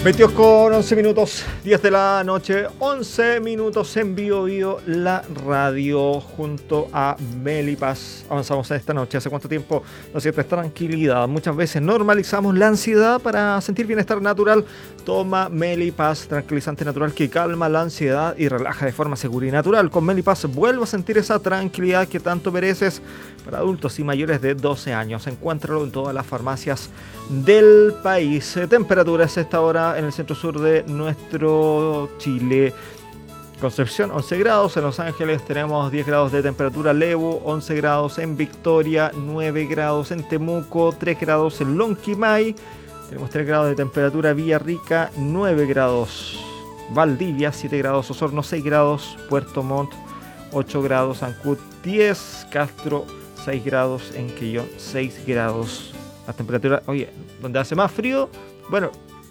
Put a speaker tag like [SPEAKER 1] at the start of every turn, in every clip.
[SPEAKER 1] 22 con 11 minutos, 10 de la noche, 11 minutos en Bio la radio, junto a Melipaz. Avanzamos esta noche. ¿Hace cuánto tiempo nos sientes tranquilidad? Muchas veces normalizamos la ansiedad para sentir bienestar natural. Toma Melipaz, tranquilizante natural que calma la ansiedad y relaja de forma segura y natural. Con Melipaz vuelvo a sentir esa tranquilidad que tanto mereces. Para adultos y mayores de 12 años, encuéntralo en todas las farmacias del país. Temperaturas a esta hora en el centro sur de nuestro Chile. Concepción 11 grados, en Los Ángeles tenemos 10 grados de temperatura, Lebu 11 grados, en Victoria 9 grados, en Temuco 3 grados, en Lonquimay tenemos 3 grados de temperatura, Villarrica 9 grados, Valdivia 7 grados, Osorno 6 grados, Puerto Montt 8 grados, Ancud 10, Castro 6 grados, en Quillón 6 grados. La temperatura, oye, donde hace más frío, bueno,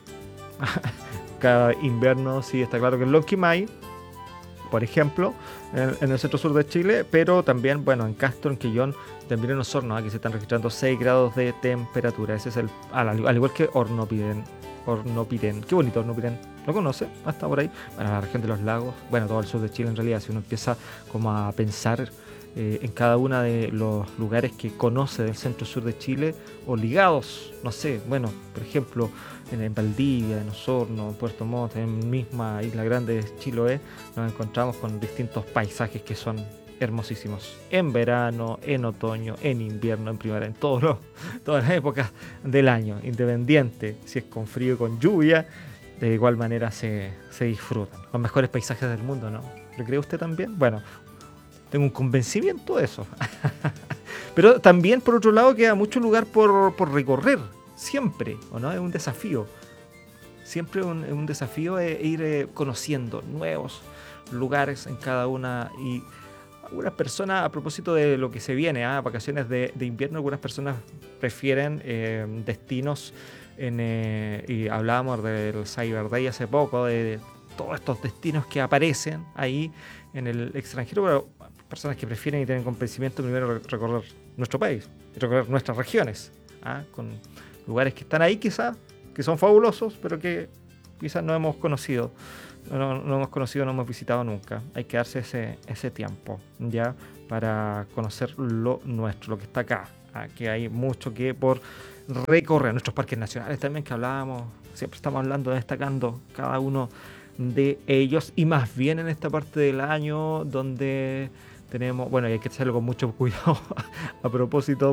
[SPEAKER 1] cada invierno sí está claro que en Lonquimay, por ejemplo, en el centro sur de Chile, pero también, bueno, en Castro, en Quillón, también en Osorno, aquí se están registrando 6 grados de temperatura. Ese es al igual que Hornopirén. Qué bonito Hornopirén. ¿Lo conoce? Hasta por ahí. Bueno, la región de los lagos, bueno, todo el sur de Chile en realidad, si uno empieza como a pensar en cada uno de los lugares que conoce del centro sur de Chile o ligados, no sé, bueno, por ejemplo, en Valdivia, en Osorno, en Puerto Montt, en misma Isla Grande de Chiloé, nos encontramos con distintos paisajes que son hermosísimos. En verano, en otoño, en invierno, en primavera, en todas las épocas del año, independiente si es con frío o con lluvia, de igual manera se disfrutan. Los mejores paisajes del mundo, ¿no? ¿Lo cree usted también? Bueno, tengo un convencimiento de eso. Pero también, por otro lado, queda mucho lugar por recorrer. Siempre, ¿o no? Es un desafío. Siempre un desafío es ir conociendo nuevos lugares en cada una. Y algunas personas, a propósito de lo que se viene, vacaciones de invierno, algunas personas prefieren destinos. Y hablábamos del Cyber Day hace poco, de todos estos destinos que aparecen ahí en el extranjero, pero personas que prefieren y tienen convencimiento primero recorrer nuestro país, recorrer nuestras regiones, con lugares que están ahí quizás, que son fabulosos, pero que quizás no hemos conocido, no hemos visitado nunca. Hay que darse ese tiempo ya para conocer lo nuestro, lo que está acá, que hay mucho que por recorrer. Nuestros parques nacionales también que hablábamos, siempre estamos hablando, destacando cada uno de ellos, y más bien en esta parte del año donde tenemos, bueno, y hay que hacerlo con mucho cuidado a propósito